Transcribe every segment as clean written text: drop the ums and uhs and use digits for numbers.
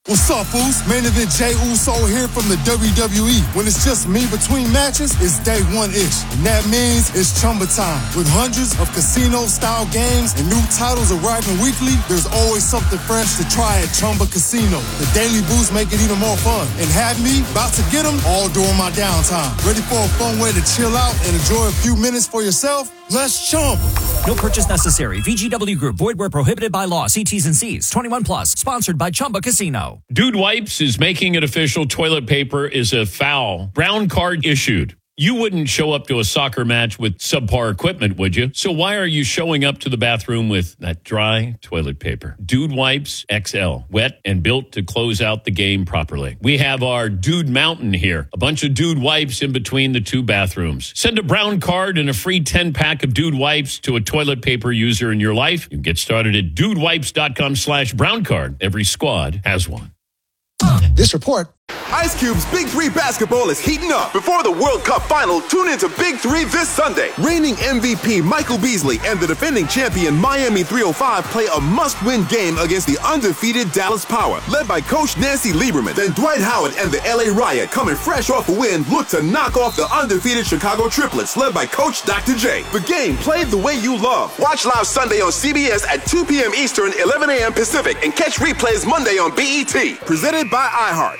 What's up, Foos? Main event Jey Uso here from the WWE. When it's just me between matches, it's day one-ish. And that means it's Chumba time. With hundreds of casino-style games and new titles arriving weekly, there's always something fresh to try at Chumba Casino. The daily boosts make it even more fun. And have me about to get them all during my downtime. Ready for a fun way to chill out and enjoy a few minutes for yourself? Let's Chumba. No purchase necessary. VGW Group. Void where prohibited by law. See T's and C's. 21 plus. Sponsored by Chumba Casino. Dude Wipes is making it official. Toilet paper is a foul. Brown card issued. You wouldn't show up to a soccer match with subpar equipment, would you? So why are you showing up to the bathroom with that dry toilet paper? Dude Wipes XL. Wet and built to close out the game properly. We have our Dude Mountain here. A bunch of Dude Wipes in between the two bathrooms. Send a brown card and a free 10-pack of Dude Wipes to a toilet paper user in your life. You can get started at dudewipes.com/brown card. Every squad has one. This report. Ice Cube's Big 3 basketball is heating up. Before the World Cup final, tune into Big 3 this Sunday. Reigning MVP Michael Beasley and the defending champion Miami 305 play a must-win game against the undefeated Dallas Power, led by Coach Nancy Lieberman. Then Dwight Howard and the LA Riot, coming fresh off a win, look to knock off the undefeated Chicago Triplets, led by Coach Dr. J. The game played the way you love. Watch live Sunday on CBS at 2 p.m. Eastern, 11 a.m. Pacific, and catch replays Monday on BET. Presented by iHeart.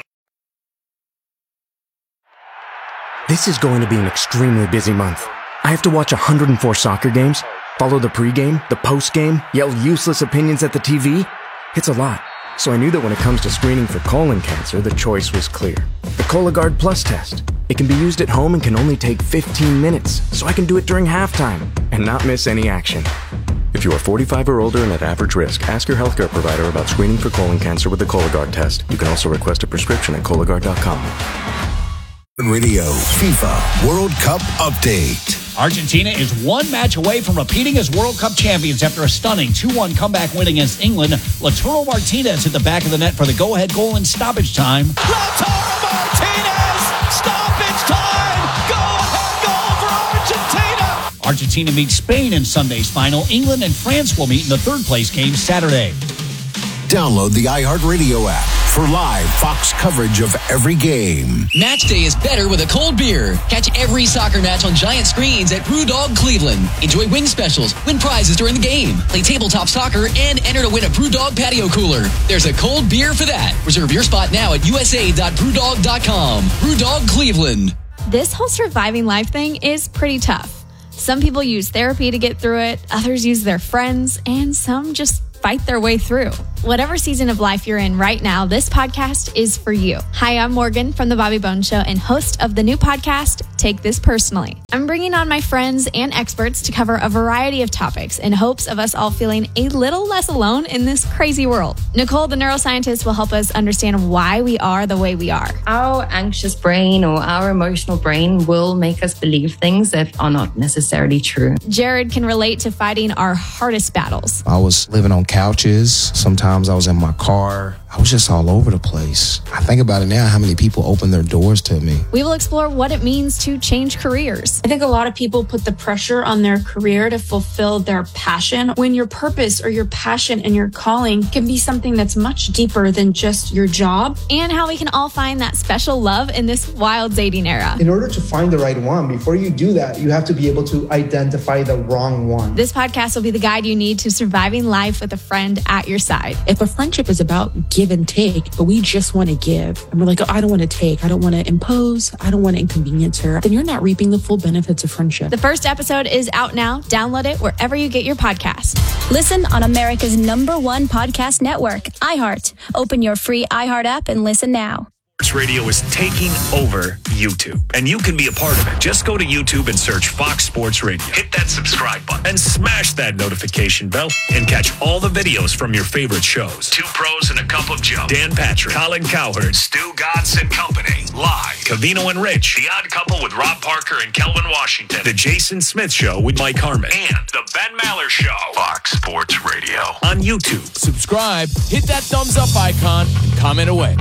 This is going to be an extremely busy month. I have to watch 104 soccer games, follow the pregame, the postgame, yell useless opinions at the TV. It's a lot. So I knew that when it comes to screening for colon cancer, the choice was clear. The Cologuard Plus test. It can be used at home and can only take 15 minutes, so I can do it during halftime and not miss any action. If you are 45 or older and at average risk, ask your healthcare provider about screening for colon cancer with the Cologuard test. You can also request a prescription at Cologuard.com. Radio FIFA World Cup update. Argentina is one match away from repeating as World Cup champions after a stunning 2-1 comeback win against England. Lautaro Martinez hit the back of the net for the go-ahead goal in stoppage time. Lautaro Martinez! Stoppage time! Go-ahead goal for Argentina! Argentina meets Spain in Sunday's final. England and France will meet in the third-place game Saturday. Download the iHeartRadio app for live Fox coverage of every game. Match day is better with a cold beer. Catch every soccer match on giant screens at BrewDog Cleveland. Enjoy wing specials, win prizes during the game, play tabletop soccer, and enter to win a BrewDog patio cooler. There's a cold beer for that. Reserve your spot now at usa.brewdog.com. BrewDog Cleveland. This whole surviving life thing is pretty tough. Some people use therapy to get through it, others use their friends, and some just fight their way through. Whatever season of life you're in right now, this podcast is for you. Hi, I'm Morgan from The Bobby Bones Show and host of the new podcast, Take This Personally. I'm bringing on my friends and experts to cover a variety of topics in hopes of us all feeling a little less alone in this crazy world. Nicole, the neuroscientist, will help us understand why we are the way we are. Our anxious brain or our emotional brain will make us believe things that are not necessarily true. Jared can relate to fighting our hardest battles. I was living on couches. Sometimes I was in my car. I was just all over the place. I think about it now, how many people open their doors to me. We will explore what it means to change careers. I think a lot of people put the pressure on their career to fulfill their passion, when your purpose or your passion and your calling can be something that's much deeper than just your job. And how we can all find that special love in this wild dating era. In order to find the right one, before you do that, you have to be able to identify the wrong one. This podcast will be the guide you need to surviving life with a friend at your side. If a friendship is about give and take, but we just want to give, and we're like, oh, I don't want to take, I don't want to impose, I don't want to inconvenience her, then you're not reaping the full benefits of friendship. The first episode is out now. Download it wherever you get your podcast. Listen on America's #1 podcast network, iHeart. Open your free iHeart app and listen now. Radio is taking over YouTube, and you can be a part of it. Just go to YouTube and search Fox Sports Radio. Hit that subscribe button and smash that notification bell and catch all the videos from your favorite shows. Two Pros and a Cup of Joe, Dan Patrick, Colin Cowherd, Stu Godson Company, Live, Covino and Rich, The Odd Couple with Rob Parker and Kelvin Washington, The Jason Smith Show with Mike Harmon, and The Ben Maller Show. Fox Sports Radio on YouTube. Subscribe, hit that thumbs up icon, and comment away.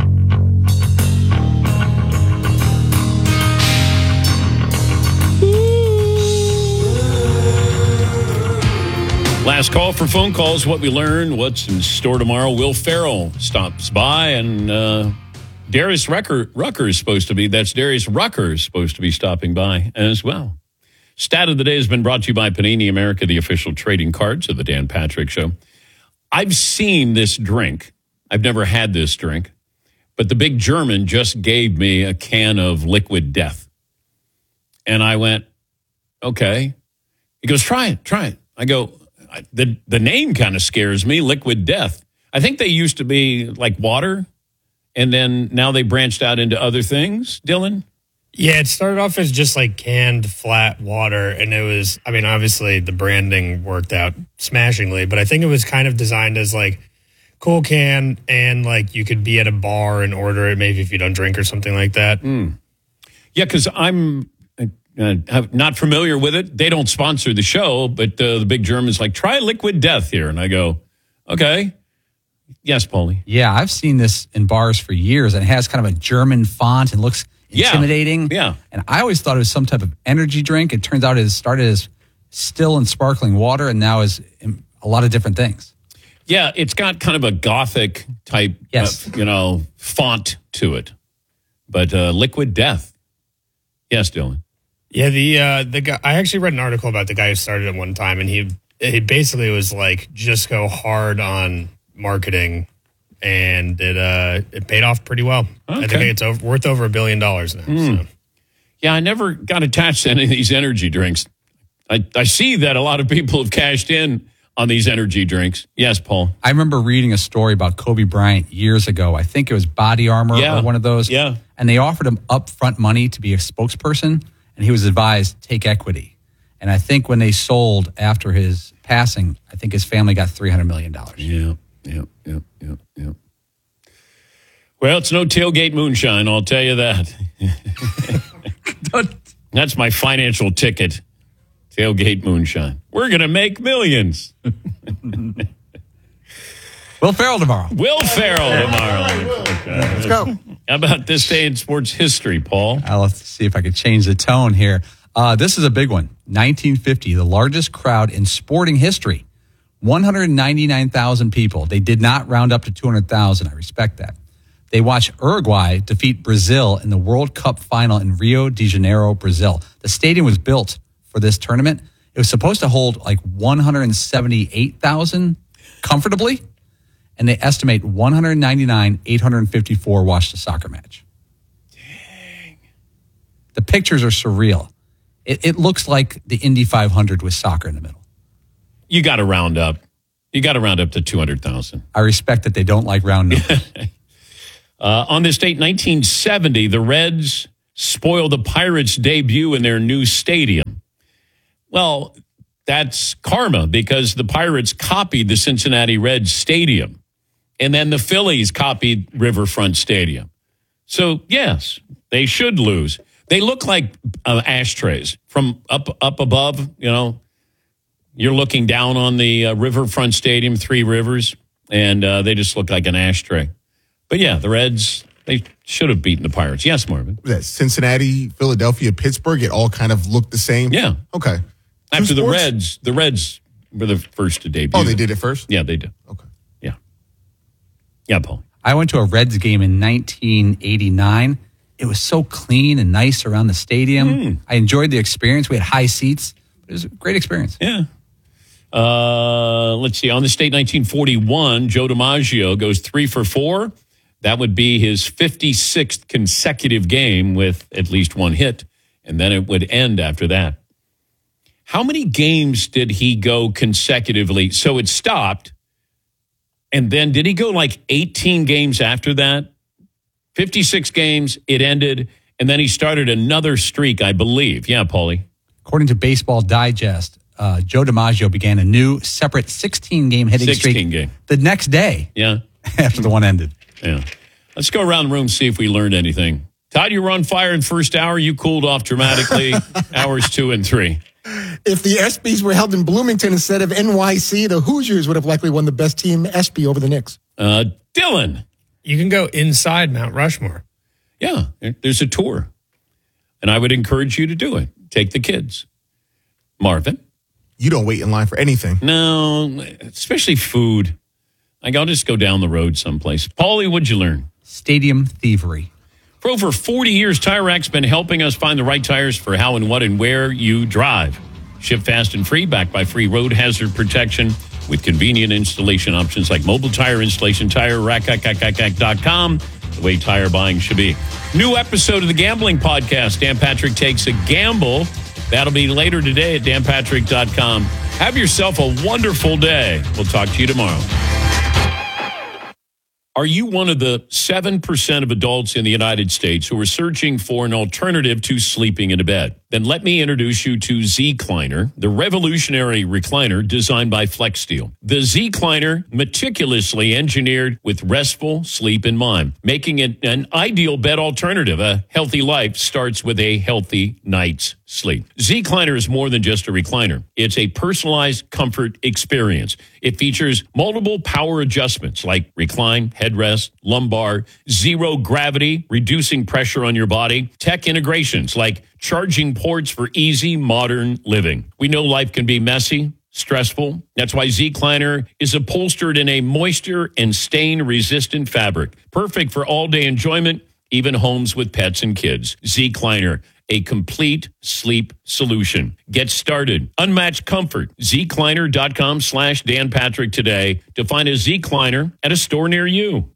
Last call for phone calls. What we learned, what's in store tomorrow. Will Ferrell stops by, and Darius Rucker is supposed to be. That's Darius Rucker is supposed to be stopping by as well. Stat of the day has been brought to you by Panini America, the official trading cards of the Dan Patrick Show. I've seen this drink. I've never had this drink, but the big German just gave me a can of Liquid Death. And I went, okay. He goes, try it. I go, the name kind of scares me, Liquid Death. I think they used to be like water, and then now they branched out into other things, Dylan? Yeah, it started off as just like canned flat water, and it was, I mean, obviously the branding worked out smashingly, but I think it was kind of designed as like cool can, and like you could be at a bar and order it maybe if you don't drink or something like that. Yeah, because I'm not familiar with it. They don't sponsor the show, but the big German's like, try Liquid Death here. And I go, okay. Yes, Paulie. Yeah, I've seen this in bars for years, and it has kind of a German font and looks intimidating. Yeah. And I always thought it was some type of energy drink. It turns out it started as still and sparkling water and now is a lot of different things. Yeah, it's got kind of a gothic type, font to it. But Liquid Death. Yes, Dylan. Yeah, the guy. I actually read an article about the guy who started it one time, and he basically was like, just go hard on marketing, and it paid off pretty well. Okay. I think it's worth over $1 billion now. So. Yeah, I never got attached to any of these energy drinks. I see that a lot of people have cashed in on these energy drinks. Yes, Paul. I remember reading a story about Kobe Bryant years ago. I think it was Body Armor or one of those. Yeah. And they offered him upfront money to be a spokesperson, and he was advised, take equity. And I think when they sold after his passing, I think his family got $300 million. Yeah. Well, it's no tailgate moonshine, I'll tell you that. That's my financial ticket. Tailgate moonshine. We're going to make millions. Will Ferrell tomorrow. Okay. Let's go. How about this day in sports history, Paul? Let's see if I can change the tone here. This is a big one. 1950, the largest crowd in sporting history. 199,000 people. They did not round up to 200,000. I respect that. They watched Uruguay defeat Brazil in the World Cup final in Rio de Janeiro, Brazil. The stadium was built for this tournament. It was supposed to hold like 178,000 comfortably, and they estimate 199,854 watched the soccer match. Dang. The pictures are surreal. It looks like the Indy 500 with soccer in the middle. You got to round up. You got to round up to 200,000. I respect that they don't like round numbers. On this date, 1970, the Reds spoiled the Pirates' debut in their new stadium. Well, that's karma because the Pirates copied the Cincinnati Reds stadium, and then the Phillies copied Riverfront Stadium. So, yes, they should lose. They look like ashtrays from up above, You're looking down on the Riverfront Stadium, Three Rivers, and they just look like an ashtray. But yeah, the Reds, they should have beaten the Pirates. Yes, Marvin. That Cincinnati, Philadelphia, Pittsburgh, it all kind of looked the same. Yeah. Okay. After the Reds were the first to debut. Oh, they did it first? Yeah, they did. Okay. Yeah. Yeah, Paul. I went to a Reds game in 1989. It was so clean and nice around the stadium. I enjoyed the experience. We had high seats. It was a great experience. Yeah. Let's see. On this date, 1941, Joe DiMaggio goes 3 for 4. That would be his 56th consecutive game with at least one hit, and then it would end after that. How many games did he go consecutively? So it stopped, and then did he go like 18 games after that? 56 games, it ended, and then he started another streak, I believe. Yeah, Paulie. According to Baseball Digest, Joe DiMaggio began a new separate 16-game hitting streak the next day. Yeah. After the one ended. Yeah. Let's go around the room and see if we learned anything. Todd, you were on fire in first hour. You cooled off dramatically hours 2 and 3. If the ESPYs were held in Bloomington instead of NYC, the Hoosiers would have likely won the best team ESPY over the Knicks. Dylan. You can go inside Mount Rushmore. Yeah, there's a tour. And I would encourage you to do it. Take the kids. Marvin. You don't wait in line for anything. No, especially food. Like, I'll just go down the road someplace. Paulie, what'd you learn? Stadium thievery. For over 40 years, Tire Rack's been helping us find the right tires for how and what and where you drive. Ship fast and free, backed by free road hazard protection with convenient installation options like mobile tire installation, TireRack.com, the way tire buying should be. New episode of the Gambling Podcast. Dan Patrick Takes a Gamble. That'll be later today at danpatrick.com. Have yourself a wonderful day. We'll talk to you tomorrow. Are you one of the 7% of adults in the United States who are searching for an alternative to sleeping in a bed? Then let me introduce you to Zecliner, the revolutionary recliner designed by FlexSteel. The Zecliner, meticulously engineered with restful sleep in mind, making it an ideal bed alternative. A healthy life starts with a healthy night's sleep. Zecliner is more than just a recliner. It's a personalized comfort experience. It features multiple power adjustments like recline, headrest, lumbar, zero gravity, reducing pressure on your body, tech integrations like charging ports for easy modern living. We know life can be messy, stressful. That's why Zecliner is upholstered in a moisture and stain-resistant fabric. Perfect for all-day enjoyment, even homes with pets and kids. Zecliner, a complete sleep solution. Get started. Unmatched comfort. Zecliner.com/Dan Patrick today to find a Zecliner at a store near you.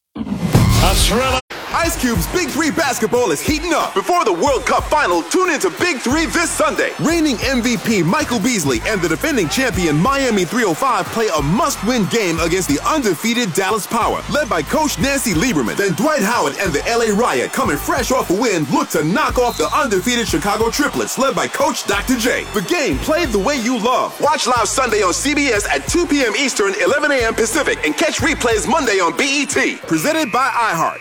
Ice Cube's Big 3 basketball is heating up. Before the World Cup final, tune into Big 3 this Sunday. Reigning MVP Michael Beasley and the defending champion Miami 305 play a must-win game against the undefeated Dallas Power, led by Coach Nancy Lieberman. Then Dwight Howard and the LA Riot, coming fresh off a win, look to knock off the undefeated Chicago Triplets, led by Coach Dr. J. The game played the way you love. Watch live Sunday on CBS at 2 p.m. Eastern, 11 a.m. Pacific, and catch replays Monday on BET. Presented by iHeart.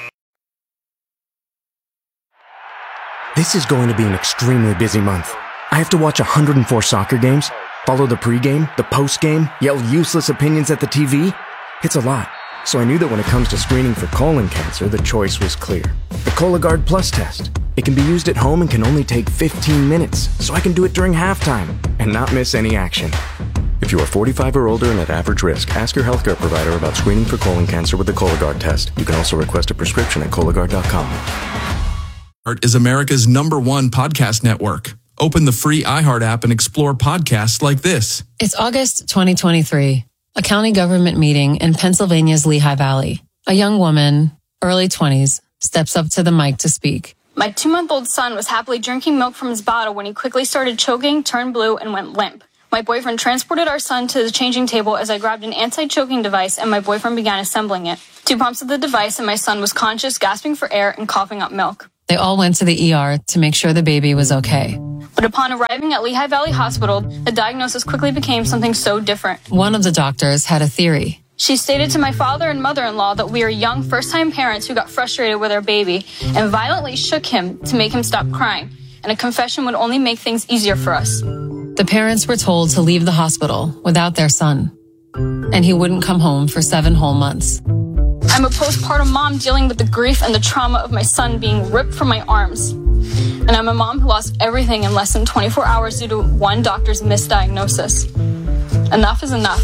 This is going to be an extremely busy month. I have to watch 104 soccer games, follow the pregame, the postgame, yell useless opinions at the TV. It's a lot. So I knew that when it comes to screening for colon cancer, the choice was clear. The Cologuard Plus test. It can be used at home and can only take 15 minutes, so I can do it during halftime and not miss any action. If you are 45 or older and at average risk, ask your healthcare provider about screening for colon cancer with the Cologuard test. You can also request a prescription at Cologuard.com. Is America's #1 podcast network. Open the free iHeart app and explore podcasts like this. It's August 2023, a county government meeting in Pennsylvania's Lehigh Valley. A young woman, early 20s, steps up to the mic to speak. My 2-month-old son was happily drinking milk from his bottle when he quickly started choking, turned blue, and went limp. My boyfriend transported our son to the changing table as I grabbed an anti-choking device and my boyfriend began assembling it. 2 pumps of the device and my son was conscious, gasping for air, and coughing up milk. They all went to the ER to make sure the baby was okay. But upon arriving at Lehigh Valley Hospital, the diagnosis quickly became something so different. One of the doctors had a theory. She stated to my father and mother-in-law that we are young first-time parents who got frustrated with our baby and violently shook him to make him stop crying, and a confession would only make things easier for us. The parents were told to leave the hospital without their son, and he wouldn't come home for 7 whole months. I'm a postpartum mom dealing with the grief and the trauma of my son being ripped from my arms. And I'm a mom who lost everything in less than 24 hours due to one doctor's misdiagnosis. Enough is enough.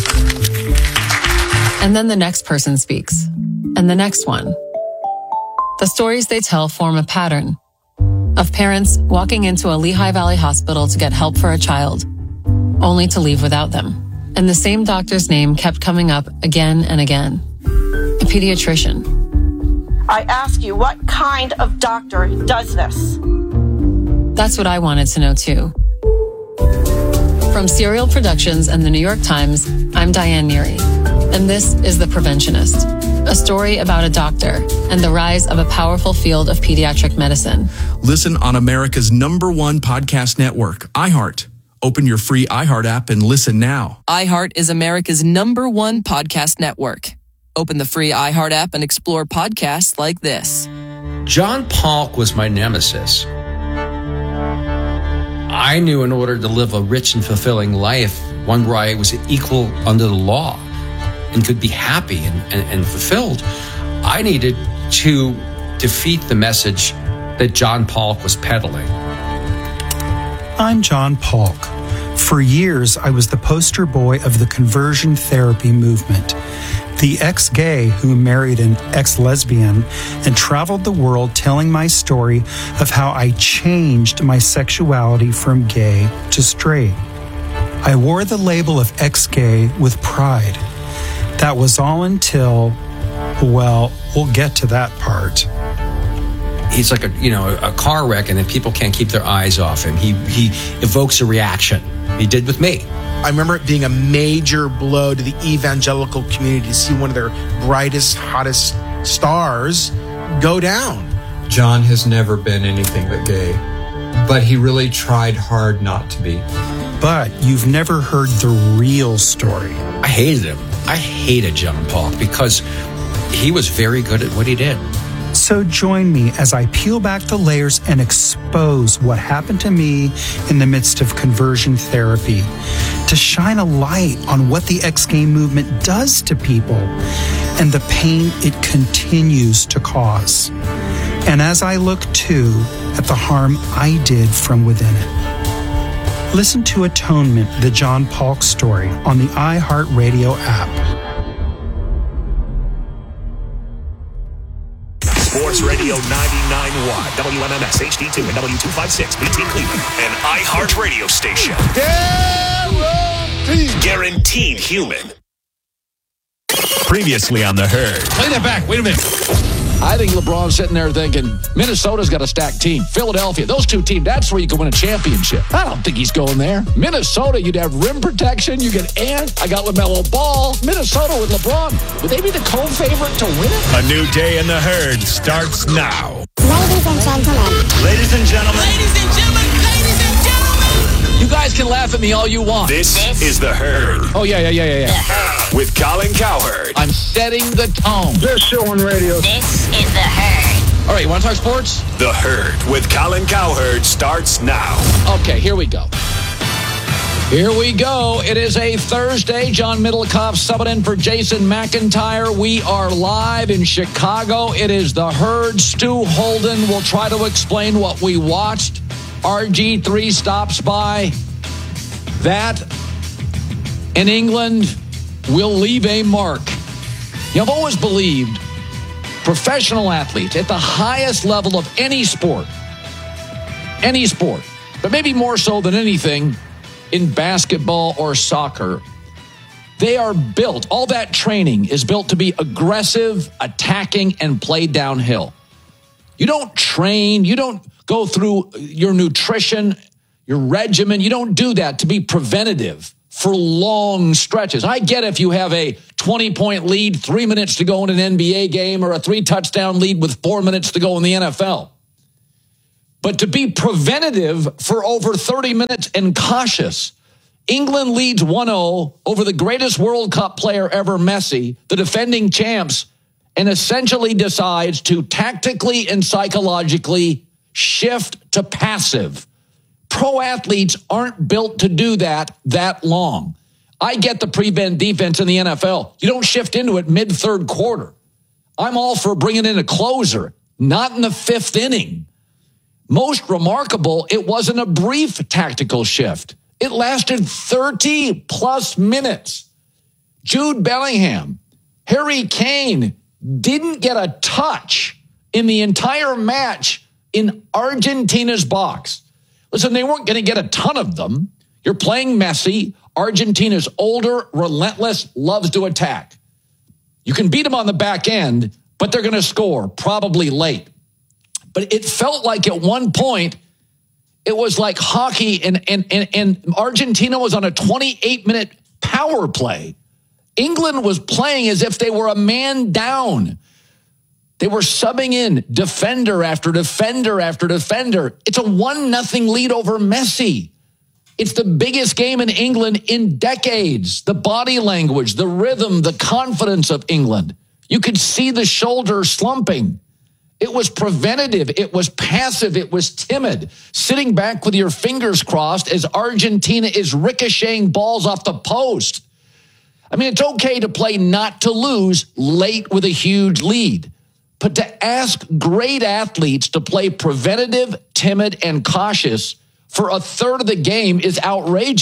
And then the next person speaks, and the next one. The stories they tell form a pattern of parents walking into a Lehigh Valley hospital to get help for a child, only to leave without them. And the same doctor's name kept coming up again and again. A pediatrician. I ask you, what kind of doctor does this? That's what I wanted to know too. From Serial Productions and the New York Times, I'm Diane Neary, and this is The Preventionist, a story about a doctor and the rise of a powerful field of pediatric medicine. Listen on America's #1 podcast network, iHeart. Open your free iHeart app and listen now. iHeart is America's #1 podcast network. Open the free iHeart app and explore podcasts like this. John Polk was my nemesis. I knew in order to live a rich and fulfilling life, one where I was equal under the law and could be happy and fulfilled, I needed to defeat the message that John Polk was peddling. I'm John Polk, For years, I was the poster boy of the conversion therapy movement. The ex-gay who married an ex-lesbian and traveled the world telling my story of how I changed my sexuality from gay to straight. I wore the label of ex-gay with pride. That was all until, well, we'll get to that part. He's like a car wreck, and then people can't keep their eyes off him. He evokes a reaction. He did with me. I remember it being a major blow to the evangelical community to see one of their brightest, hottest stars go down. John has never been anything but gay, but he really tried hard not to be. But you've never heard the real story. I hated him. I hated John Paul because he was very good at what he did. So join me as I peel back the layers and expose what happened to me in the midst of conversion therapy, to shine a light on what the ex-gay movement does to people and the pain it continues to cause. And as I look too at the harm I did from within it. Listen to Atonement, the John Paulk story on the iHeartRadio app. Sports Radio 99.1, WMMS HD2 and W256 BT Cleveland, an iHeart radio station. Guaranteed human. Previously on The Herd. Play that back. Wait a minute. I think LeBron's sitting there thinking, Minnesota's got a stacked team. Philadelphia, those two teams, that's where you can win a championship. I don't think he's going there. Minnesota, you'd have rim protection. You get Ant. I got LaMelo Ball. Minnesota with LeBron. Would they be the co-favorite to win it? A new day in The Herd starts now. Ladies and gentlemen. Ladies and gentlemen. Ladies and gentlemen. Ladies and gentlemen. You guys can laugh at me all you want. This is The Herd. Oh, yeah. With Colin Cowherd. I'm setting the tone. Best show on radio. This is The Herd. All right, you want to talk sports? The Herd with Colin Cowherd starts now. Okay, here we go. It is a Thursday. John Middlecoff subbing in for Jason McIntyre. We are live in Chicago. It is The Herd. Stu Holden will try to explain what we watched. RG3 stops by. That in England will leave a mark. I've always believed professional athletes at the highest level of any sport, but maybe more so than anything in basketball or soccer, they are built, all that training is built to be aggressive, attacking, and play downhill. You don't train, you don't go through your nutrition, your regimen, you don't do that to be preventative for long stretches. I get if you have a 20-point lead, 3 minutes to go in an NBA game, or a 3-touchdown lead with 4 minutes to go in the NFL. But to be preventative for over 30 minutes and cautious. England leads 1-0 over the greatest World Cup player ever, Messi, the defending champs, and essentially decides to tactically and psychologically shift to passive. Pro athletes aren't built to do that long. I get the prevent defense in the NFL. You don't shift into it mid-third quarter. I'm all for bringing in a closer, not in the fifth inning. Most remarkable, it wasn't a brief tactical shift. It lasted 30-plus minutes. Jude Bellingham, Harry Kane didn't get a touch in the entire match in Argentina's box. Listen, they weren't going to get a ton of them. You're playing Messi. Argentina's older, relentless, loves to attack. You can beat them on the back end, but they're going to score, probably late. But it felt like at one point, it was like hockey, and Argentina was on a 28-minute power play. England was playing as if they were a man down. They were subbing in defender after defender after defender. It's a 1-0 lead over Messi. It's the biggest game in England in decades. The body language, the rhythm, the confidence of England. You could see the shoulder slumping. It was preventative. It was passive. It was timid. Sitting back with your fingers crossed as Argentina is ricocheting balls off the post. I mean, it's okay to play not to lose late with a huge lead. But to ask great athletes to play preventative, timid, and cautious for a third of the game is outrageous.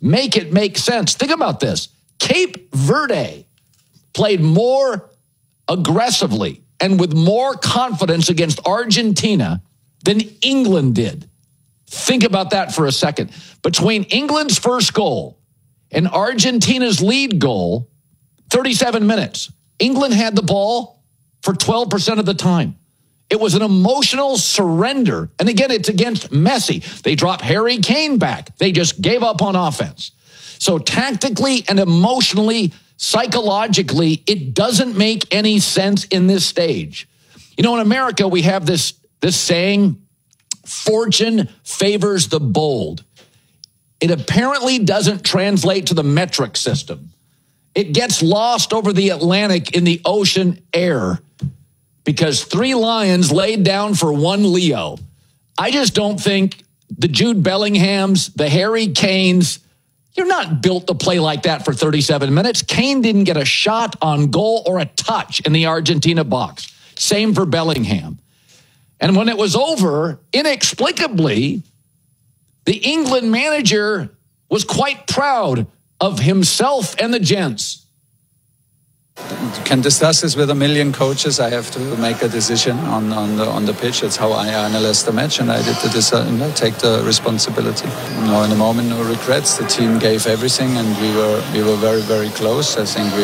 make it make sense. Think about this. Cape Verde played more aggressively and with more confidence against Argentina than England did. Think about that for a second. Between England's first goal and Argentina's lead goal, 37 minutes, England had the ball for 12% of the time. It was an emotional surrender. And again, it's against Messi. They dropped Harry Kane back. They just gave up on offense. So tactically and emotionally, psychologically, it doesn't make any sense in this stage. You know, in America, we have this saying, fortune favors the bold. It apparently doesn't translate to the metric system. It gets lost over the Atlantic in the ocean air because 3 lions laid down for 1 Leo. I just don't think the Jude Bellinghams, the Harry Kanes, you're not built to play like that for 37 minutes. Kane didn't get a shot on goal or a touch in the Argentina box. Same for Bellingham. And when it was over, inexplicably, the England manager was quite proud of himself and the gents. You can discuss this with a million coaches. I have to make a decision on the pitch. That's how I analyze the match, and I did take the responsibility. In the moment, no regrets. The team gave everything, and we were very, very close. I think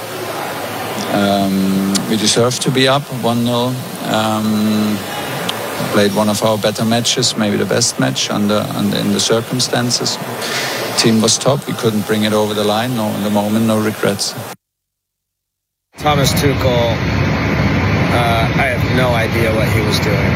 we deserved to be up 1-0. Played one of our better matches, maybe the best match in the circumstances. Team was top. We couldn't bring it over the line. No, in the moment, no regrets. Thomas Tuchel, I have no idea what he was doing.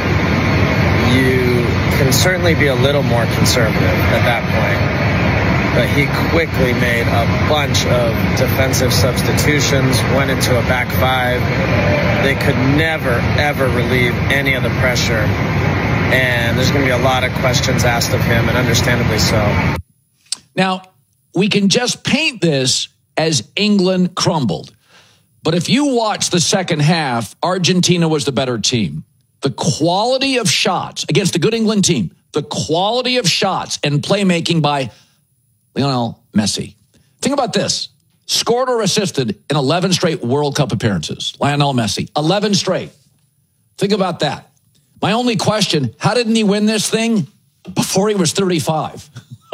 You can certainly be a little more conservative at that point, but he quickly made a bunch of defensive substitutions, went into a back 5. They could never, ever relieve any of the pressure, and there's going to be a lot of questions asked of him, and understandably so. Now, we can just paint this as England crumbled. But if you watch the second half, Argentina was the better team. The quality of shots against a good England team, the quality of shots and playmaking by Lionel Messi. Think about this. Scored or assisted in 11 straight World Cup appearances. Lionel Messi, 11 straight. Think about that. My only question, how didn't he win this thing before he was 35?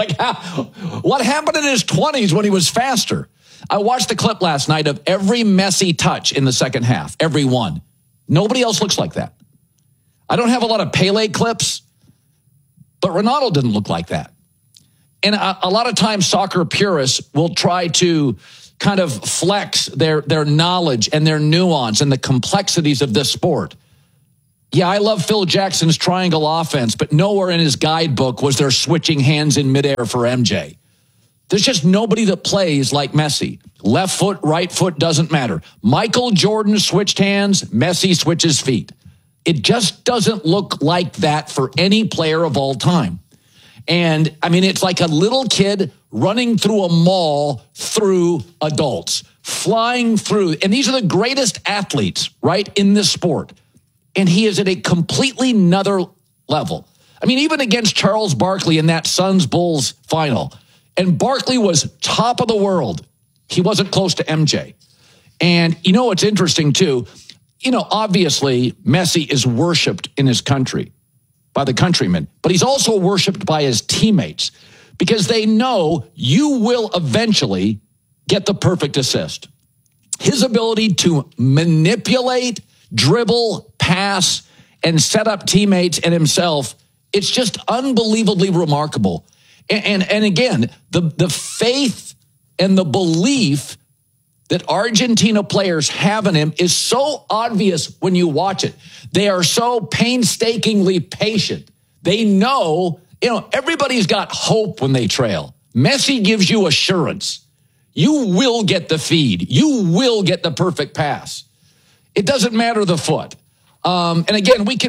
What happened in his 20s when he was faster? I watched the clip last night of every Messi touch in the second half, every one. Nobody else looks like that. I don't have a lot of Pele clips, but Ronaldo didn't look like that. And a lot of times soccer purists will try to kind of flex their knowledge and their nuance and the complexities of this sport. Yeah, I love Phil Jackson's triangle offense, but nowhere in his guidebook was there switching hands in midair for MJ. There's just nobody that plays like Messi. Left foot, right foot, doesn't matter. Michael Jordan switched hands, Messi switches feet. It just doesn't look like that for any player of all time. And I mean, it's like a little kid running through a mall through adults, flying through. And these are the greatest athletes, right, in this sport. And he is at a completely another level. I mean, even against Charles Barkley in that Suns-Bulls final, and Barkley was top of the world. He wasn't close to MJ. And you know what's interesting, too? You know, obviously, Messi is worshipped in his country by the countrymen, but he's also worshipped by his teammates because they know you will eventually get the perfect assist. His ability to manipulate, dribble, pass, and set up teammates and himself, it's just unbelievably remarkable. And again, the faith and the belief that Argentina players have in him is so obvious when you watch it. They are so painstakingly patient. They know, everybody's got hope when they trail. Messi gives you assurance. You will get the feed. You will get the perfect pass. It doesn't matter the foot. And again, we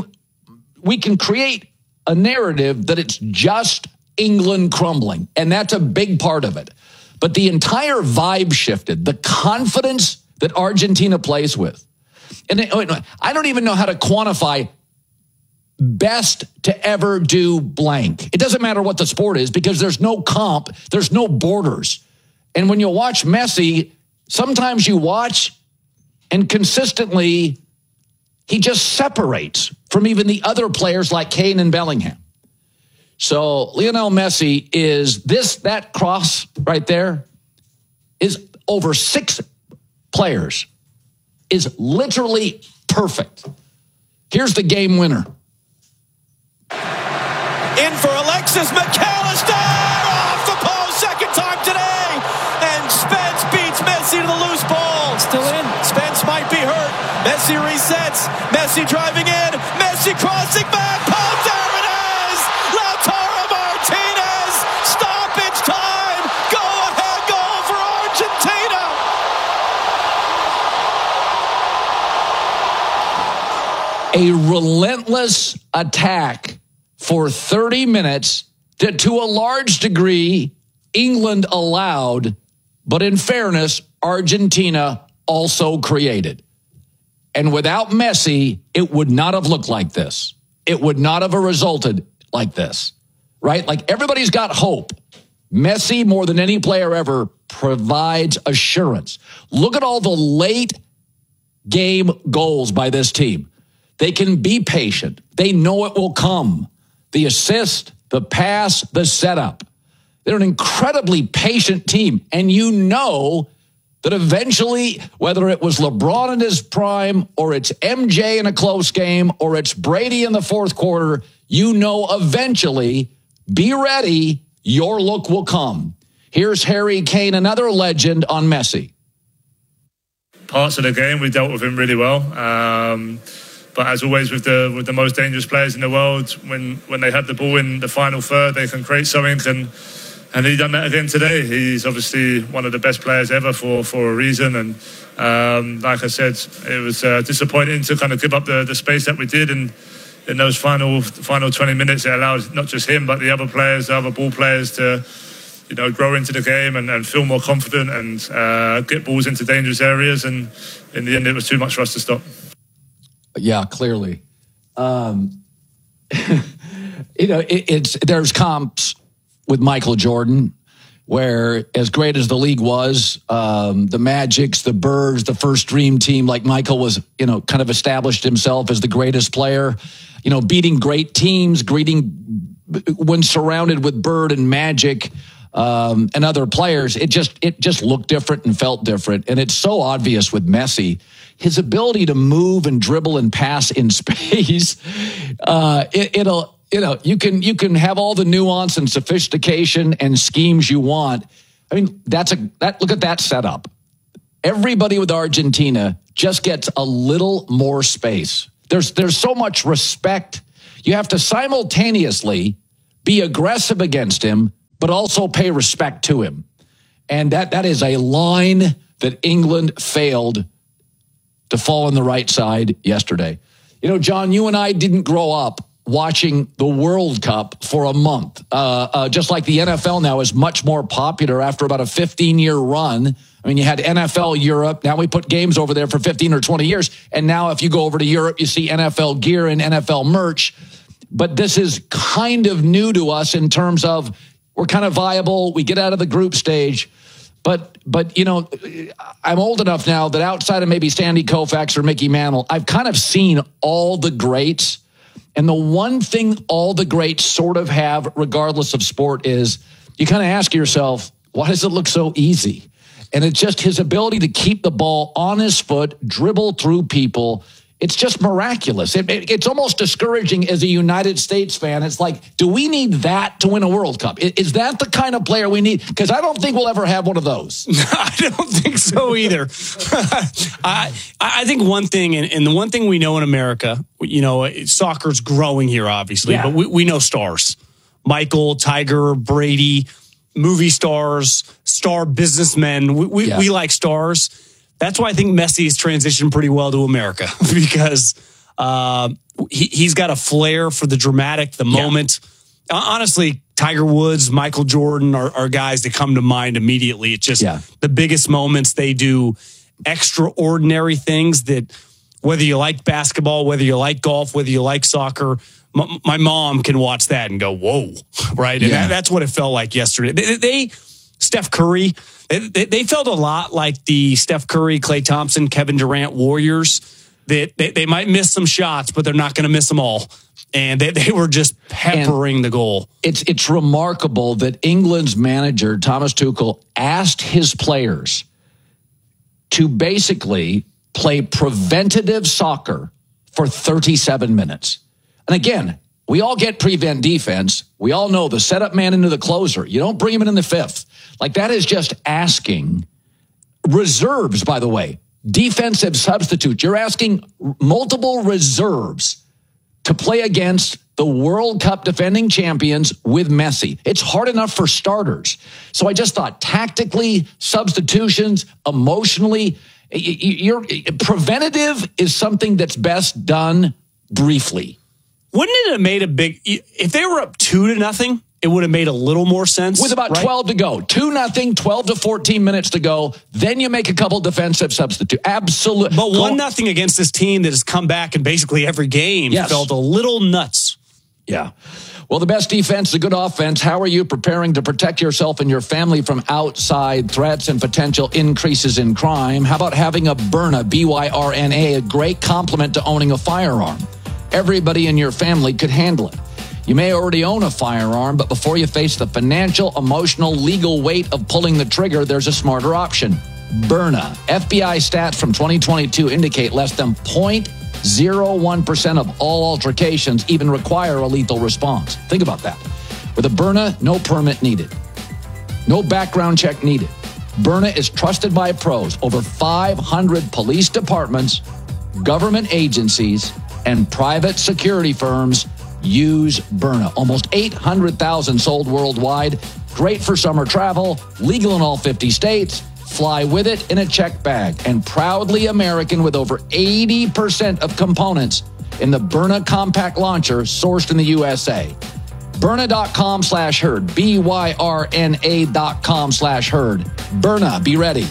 can create a narrative that it's just England crumbling, and that's a big part of it. But the entire vibe shifted, the confidence that Argentina plays with. And I don't even know how to quantify best to ever do blank. It doesn't matter what the sport is because there's no comp, there's no borders. And when you watch Messi, sometimes you watch and consistently he just separates from even the other players like Kane and Bellingham. So Lionel Messi is that cross right there is over 6 players, is literally perfect. Here's the game winner. In for Alexis McAllister, off the post, second time today, and Spence beats Messi to the loose ball. Still in, Spence might be hurt. Messi resets, Messi driving in, Messi crossing back, post, there it is! Lautaro Martinez, stoppage time, go-ahead goal for Argentina! A relentless attack for 30 minutes that to a large degree England allowed, but in fairness, Argentina also created. And without Messi, it would not have looked like this. It would not have resulted like this, right? Like everybody's got hope. Messi, more than any player ever, provides assurance. Look at all the late game goals by this team. They can be patient. They know it will come. The assist, the pass, the setup. They're an incredibly patient team. And you know that eventually, whether it was LeBron in his prime or it's MJ in a close game or it's Brady in the fourth quarter, you know eventually, be ready, your look will come. Here's Harry Kane, another legend on Messi. Parts of the game, we dealt with him really well. But as always with the most dangerous players in the world, when they have the ball in the final third, they can create something. And he done that again today. He's obviously one of the best players ever for a reason. And like I said, it was disappointing to kind of give up the space that we did. And in those final 20 minutes, it allowed not just him, but the other players, the other ball players to grow into the game and feel more confident and get balls into dangerous areas. And in the end, it was too much for us to stop. Yeah, clearly. There's comps with Michael Jordan, where as great as the league was, the Magics, the Birds, the first dream team, like Michael was, kind of established himself as the greatest player, beating great teams, when surrounded with Bird and Magic, and other players, it just looked different and felt different. And it's so obvious with Messi. His ability to move and dribble and pass in space, you can have all the nuance and sophistication and schemes you want. I mean, look at that setup. Everybody with Argentina just gets a little more space. There's so much respect. You have to simultaneously be aggressive against him, but also pay respect to him. And that is a line that England failed to fall on the right side yesterday. John, you and I didn't grow up watching the World Cup for a month. Just like the NFL now is much more popular after about a 15-year run. I mean, you had NFL Europe. Now we put games over there for 15 or 20 years. And now if you go over to Europe, you see NFL gear and NFL merch. But this is kind of new to us in terms of we're kind of viable. We get out of the group stage. But I'm old enough now that outside of maybe Sandy Koufax or Mickey Mantle, I've kind of seen all the greats. And the one thing all the greats sort of have, regardless of sport, is you kind of ask yourself, why does it look so easy? And it's just his ability to keep the ball on his foot, dribble through people. It's just miraculous. It's almost discouraging as a United States fan. It's like, do we need that to win a World Cup? Is that the kind of player we need? Because I don't think we'll ever have one of those. I don't think so either. I think one thing, and the one thing we know in America, soccer's growing here, obviously, but we know stars. Michael, Tiger, Brady, movie stars, star businessmen. We like stars. That's why I think Messi has transitioned pretty well to America because he's got a flair for the dramatic, the moment. Honestly, Tiger Woods, Michael Jordan are guys that come to mind immediately. It's just the biggest moments. They do extraordinary things that whether you like basketball, whether you like golf, whether you like soccer, my mom can watch that and go, whoa, right? And that's what it felt like yesterday. Steph Curry, they felt a lot like the Steph Curry, Klay Thompson, Kevin Durant Warriors. They might miss some shots, but they're not going to miss them all. And they were just peppering the goal. It's remarkable that England's manager, Thomas Tuchel, asked his players to basically play preventative soccer for 37 minutes. And again, we all get prevent defense. We all know the setup man into the closer. You don't bring him in the fifth. Like, that is just asking reserves, by the way, defensive substitutes. You're asking multiple reserves to play against the World Cup defending champions with Messi. It's hard enough for starters. So I just thought tactically, substitutions, emotionally, preventative is something that's best done briefly. Wouldn't it have made a big, if they were up 2-0, it would have made a little more sense. With about 12 to go, 2-0, 12 to 14 minutes to go. Then you make a couple defensive substitutes. Absolutely. But 1-0 against this team that has come back in basically every game felt a little nuts. Yeah. Well, the best defense is a good offense. How are you preparing to protect yourself and your family from outside threats and potential increases in crime? How about having a Byrna, B-Y-R-N-A, a great complement to owning a firearm? Everybody in your family could handle it. You may already own a firearm, but before you face the financial, emotional, legal weight of pulling the trigger, there's a smarter option. Byrna. FBI stats from 2022 indicate less than 0.01% of all altercations even require a lethal response. Think about that. With a Byrna, no permit needed. No background check needed. Byrna is trusted by pros. Over 500 police departments, government agencies, and private security firms use Byrna. Almost 800,000 sold worldwide. Great for summer travel, legal in all 50 states. Fly with it in a check bag, and proudly American with over 80% of components in the Byrna compact launcher sourced in the USA. Byrna.com/herd. BYRNA.com/herd. Byrna, be ready.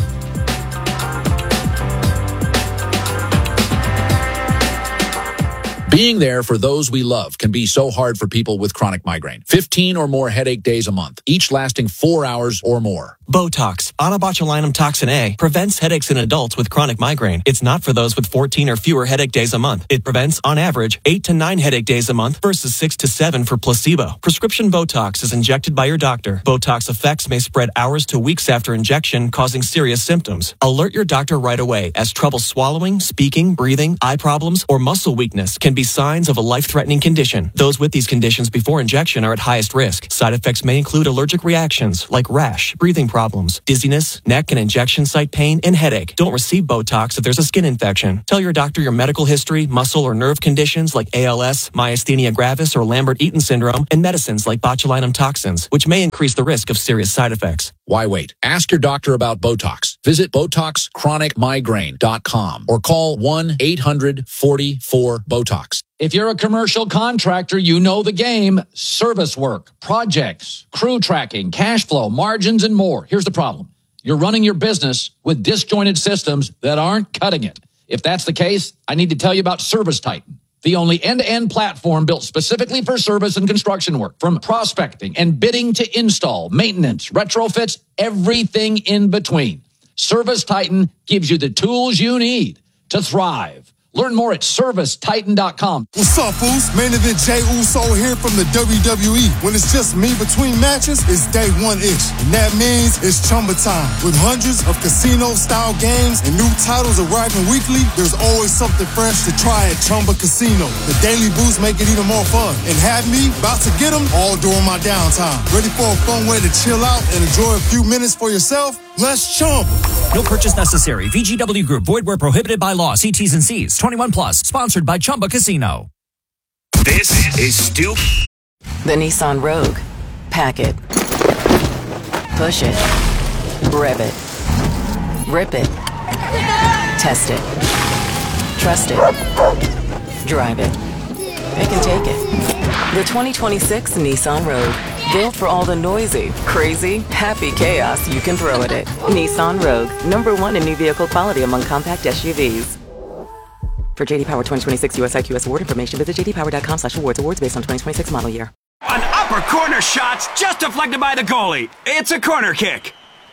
Being there for those we love can be so hard for people with chronic migraine. 15 or more headache days a month, each lasting 4 hours or more. Botox, onabotulinum toxin A, prevents headaches in adults with chronic migraine. It's not for those with 14 or fewer headache days a month. It prevents, on average, 8 to 9 headache days a month versus 6 to 7 for placebo. Prescription Botox is injected by your doctor. Botox effects may spread hours to weeks after injection, causing serious symptoms. Alert your doctor right away, as trouble swallowing, speaking, breathing, eye problems, or muscle weakness can be signs of a life-threatening condition. Those with these conditions before injection are at highest risk. Side effects may include allergic reactions like rash, breathing problems, dizziness, neck and injection site pain, and headache. Don't receive Botox if there's a skin infection. Tell your doctor your medical history, muscle or nerve conditions like ALS, myasthenia gravis, or Lambert-Eaton syndrome, and medicines like botulinum toxins, which may increase the risk of serious side effects. Why wait? Ask your doctor about Botox. Visit BotoxChronicMigraine.com or call 1-800-44-BOTOX. If you're a commercial contractor, you know the game. Service work, projects, crew tracking, cash flow, margins, and more. Here's the problem. You're running your business with disjointed systems that aren't cutting it. If that's the case, I need to tell you about ServiceTitan, the only end-to-end platform built specifically for service and construction work. From prospecting and bidding to install, maintenance, retrofits, everything in between. ServiceTitan gives you the tools you need to thrive. Learn more at ServiceTitan.com. What's up, fools? Main event Jey Uso here from the WWE. When it's just me between matches, it's day one-ish. And that means it's Chumba time. With hundreds of casino-style games and new titles arriving weekly, there's always something fresh to try at Chumba Casino. The daily boosts make it even more fun. And have me about to get them all during my downtime. Ready for a fun way to chill out and enjoy a few minutes for yourself? Let's Chumba. No purchase necessary. VGW Group. Void where prohibited by law. See T's and C's. 21 plus. Sponsored by Chumba Casino. This is Stu. The Nissan Rogue. Pack it. Push it. Rev it. Rip it. Test it. Trust it. Drive it. Pick and take it. The 2026 Nissan Rogue. Built for all the noisy, crazy, happy chaos you can throw at it. Nissan Rogue. #1 in new vehicle quality among compact SUVs. For JD Power 2026 US IQS award information, visit jdpower.com/awards. Awards based on 2026 model year. An upper corner shot's just deflected by the goalie. It's a corner kick.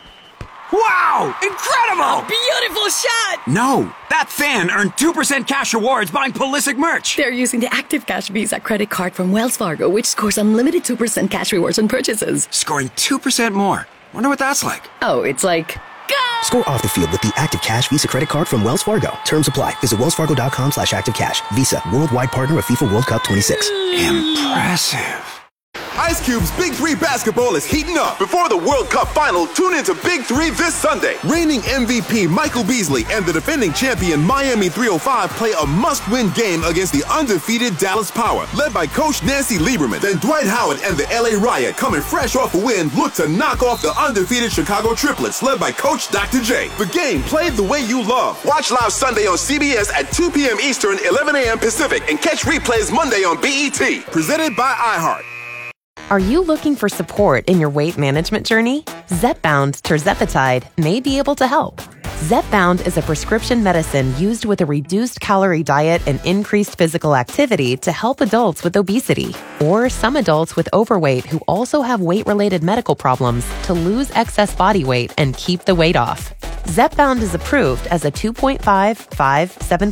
Wow! Incredible! A beautiful shot! No, that fan earned 2% cash rewards buying Pulisic merch. They're using the Active Cash Visa credit card from Wells Fargo, which scores unlimited 2% cash rewards on purchases. Scoring 2% more. Wonder what that's like. Oh, it's like... Score off the field with the Active Cash Visa credit card from Wells Fargo. Terms apply. Visit wellsfargo.com/activecash. Visa, worldwide partner of FIFA World Cup 26. Impressive. Ice Cube's Big 3 basketball is heating up. Before the World Cup final, tune into Big 3 this Sunday. Reigning MVP Michael Beasley and the defending champion Miami 305 play a must-win game against the undefeated Dallas Power, led by Coach Nancy Lieberman. Then Dwight Howard and the LA Riot, coming fresh off a win, look to knock off the undefeated Chicago Triplets, led by Coach Dr. J. The game played the way you love. Watch live Sunday on CBS at 2 p.m. Eastern, 11 a.m. Pacific, and catch replays Monday on BET. Presented by iHeart. Are you looking for support in your weight management journey? Zepbound tirzepatide may be able to help. Zepbound is a prescription medicine used with a reduced calorie diet and increased physical activity to help adults with obesity or some adults with overweight who also have weight-related medical problems to lose excess body weight and keep the weight off. Zepbound is approved as a 2.5, 5,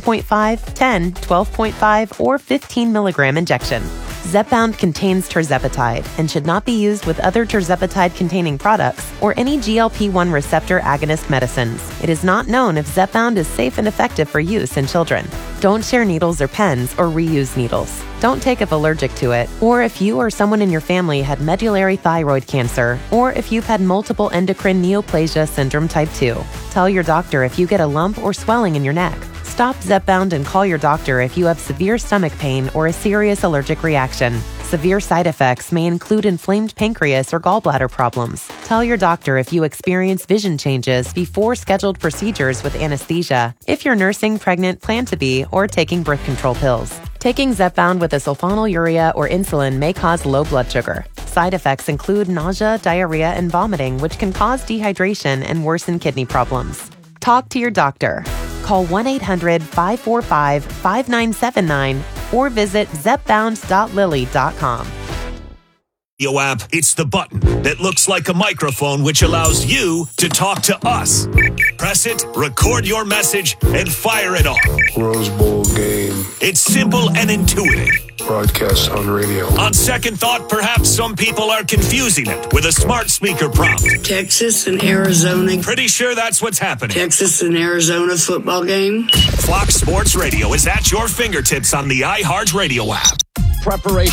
7.5, 10, 12.5, or 15 milligram injection. Zepbound contains tirzepatide and should not be used with other tirzepatide-containing products or any GLP-1 receptor agonist medicines. It is not known if Zepbound is safe and effective for use in children. Don't share needles or pens or reuse needles. Don't take if allergic to it, or if you or someone in your family had medullary thyroid cancer, or if you've had multiple endocrine neoplasia syndrome type 2. Tell your doctor if you get a lump or swelling in your neck. Stop Zepbound and call your doctor if you have severe stomach pain or a serious allergic reaction. Severe side effects may include inflamed pancreas or gallbladder problems. Tell your doctor if you experience vision changes before scheduled procedures with anesthesia, if you're nursing, pregnant, plan to be, or taking birth control pills. Taking Zepbound with a sulfonylurea or insulin may cause low blood sugar. Side effects include nausea, diarrhea, and vomiting, which can cause dehydration and worsen kidney problems. Talk to your doctor. Call 1-800-545-5979 or visit zepbound.lilly.com. Yo app, it's the button that looks like a microphone which allows you to talk to us. Press it, record your message, and fire it off. Rose Bowl game. It's simple and intuitive. Broadcast on radio. On second thought, perhaps some people are confusing it with a smart speaker prompt. Texas and Arizona. Pretty sure that's what's happening. Texas and Arizona football game. Fox Sports Radio is at your fingertips on the iHeart Radio app. Preparation